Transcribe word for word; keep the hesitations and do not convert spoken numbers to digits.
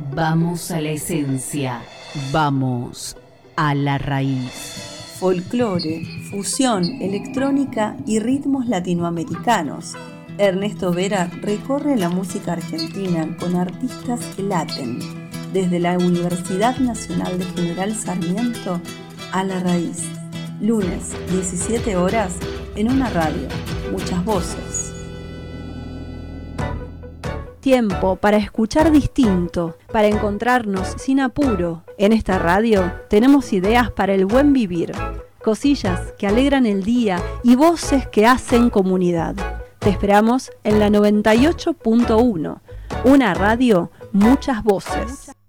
Vamos a la esencia. Vamos a la raíz. Folclore, fusión, electrónica y ritmos latinoamericanos. Ernesto Vera recorre la música argentina con artistas que laten, desde la Universidad Nacional de General Sarmiento a la raíz. Lunes, diecisiete horas, en una radio. Muchas voces. Tiempo para escuchar distinto, para encontrarnos sin apuro. En esta radio tenemos ideas para el buen vivir, cosillas que alegran el día y voces que hacen comunidad. Te esperamos en la noventa y ocho punto uno, una radio, muchas voces.